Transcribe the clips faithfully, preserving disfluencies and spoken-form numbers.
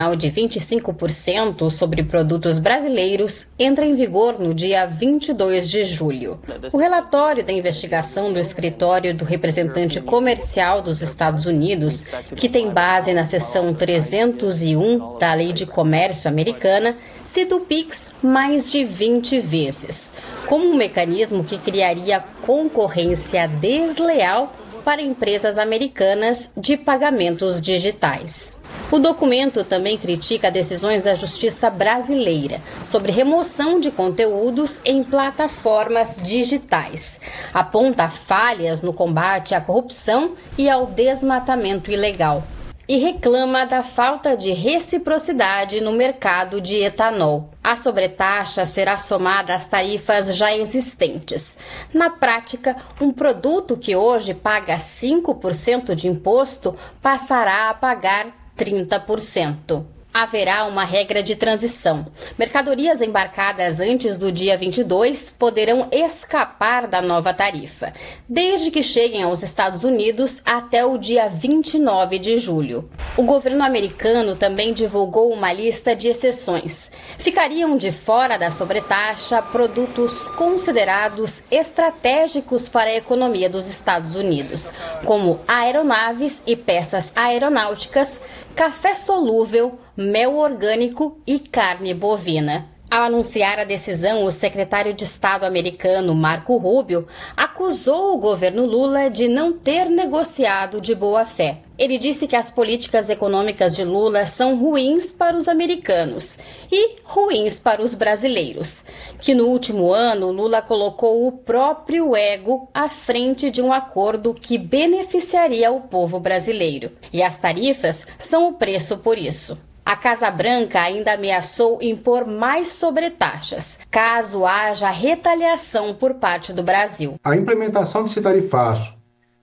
de vinte e cinco por cento sobre produtos brasileiros entra em vigor no dia vinte e dois de julho. O relatório da investigação do Escritório do Representante Comercial dos Estados Unidos, que tem base na seção trezentos e um da Lei de Comércio Americana, cita o Pix mais de vinte vezes, como um mecanismo que criaria concorrência desleal para empresas americanas de pagamentos digitais. O documento também critica decisões da Justiça brasileira sobre remoção de conteúdos em plataformas digitais. Aponta falhas no combate à corrupção e ao desmatamento ilegal. E reclama da falta de reciprocidade no mercado de etanol. A sobretaxa será somada às tarifas já existentes. Na prática, um produto que hoje paga cinco por cento de imposto passará a pagar trinta por cento. Haverá uma regra de transição. Mercadorias embarcadas antes do dia vinte e dois poderão escapar da nova tarifa, desde que cheguem aos Estados Unidos até o dia vinte e nove de julho. O governo americano também divulgou uma lista de exceções. Ficariam de fora da sobretaxa produtos considerados estratégicos para a economia dos Estados Unidos, como aeronaves e peças aeronáuticas, café solúvel, mel orgânico e carne bovina. Ao anunciar a decisão, o secretário de Estado americano, Marco Rubio, acusou o governo Lula de não ter negociado de boa fé. Ele disse que as políticas econômicas de Lula são ruins para os americanos e ruins para os brasileiros, que no último ano Lula colocou o próprio ego à frente de um acordo que beneficiaria o povo brasileiro. E as tarifas são o preço por isso. A Casa Branca ainda ameaçou impor mais sobretaxas, caso haja retaliação por parte do Brasil. A implementação desse tarifaço,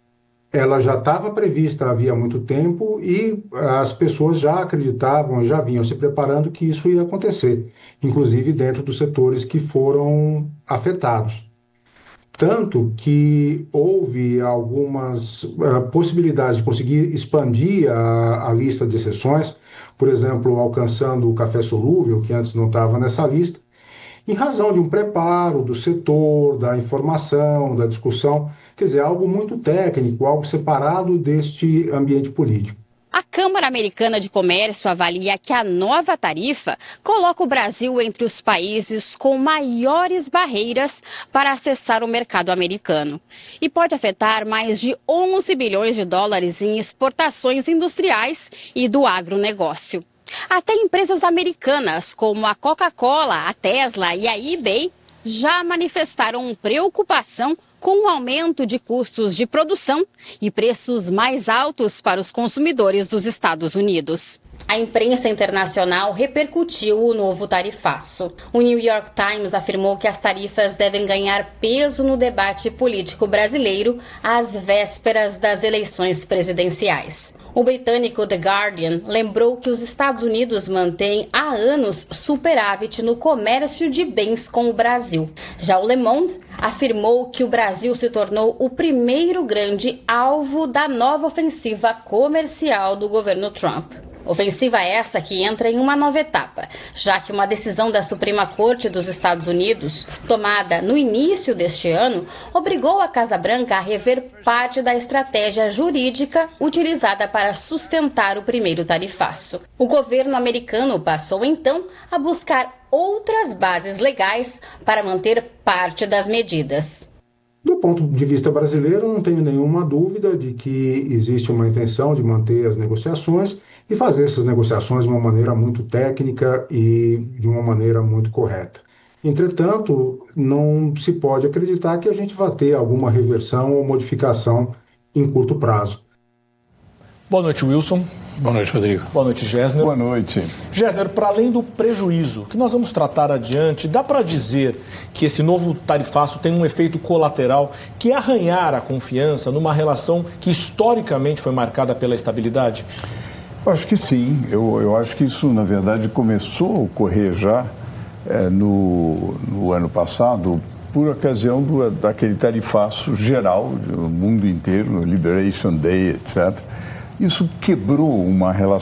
ela já estava prevista havia muito tempo e as pessoas já acreditavam, já vinham se preparando que isso ia acontecer, inclusive dentro dos setores que foram afetados. Tanto que houve algumas uh, possibilidades de conseguir expandir a, a lista de exceções, por exemplo, alcançando o café solúvel, que antes não estava nessa lista, em razão de um preparo do setor, da informação, da discussão, quer dizer, algo muito técnico, algo separado deste ambiente político. A Câmara Americana de Comércio avalia que a nova tarifa coloca o Brasil entre os países com maiores barreiras para acessar o mercado americano e pode afetar mais de onze bilhões de dólares em exportações industriais e do agronegócio. Até empresas americanas como a Coca-Cola, a Tesla e a eBay já manifestaram preocupação com o aumento de custos de produção e preços mais altos para os consumidores dos Estados Unidos. A imprensa internacional repercutiu o novo tarifaço. O New York Times afirmou que as tarifas devem ganhar peso no debate político brasileiro às vésperas das eleições presidenciais. O britânico The Guardian lembrou que os Estados Unidos mantêm há anos superávit no comércio de bens com o Brasil. Já o Le Monde afirmou que o Brasil se tornou o primeiro grande alvo da nova ofensiva comercial do governo Trump. Ofensiva essa que entra em uma nova etapa, já que uma decisão da Suprema Corte dos Estados Unidos, tomada no início deste ano, obrigou a Casa Branca a rever parte da estratégia jurídica utilizada para sustentar o primeiro tarifaço. O governo americano passou então a buscar outras bases legais para manter parte das medidas. Do ponto de vista brasileiro, não tenho nenhuma dúvida de que existe uma intenção de manter as negociações e fazer essas negociações de uma maneira muito técnica e de uma maneira muito correta. Entretanto, não se pode acreditar que a gente vai ter alguma reversão ou modificação em curto prazo. Boa noite, Wilson. Boa noite, Rodrigo. Boa noite, Gessner. Boa noite. Gessner, para além do prejuízo que nós vamos tratar adiante, dá para dizer que esse novo tarifaço tem um efeito colateral que é arranhar a confiança numa relação que historicamente foi marcada pela estabilidade? Eu acho que sim. Eu, eu acho que isso, na verdade, começou a ocorrer já é, no, no ano passado, por ocasião do, daquele tarifaço geral do mundo inteiro, no Liberation Day, etcétera. Isso quebrou uma relação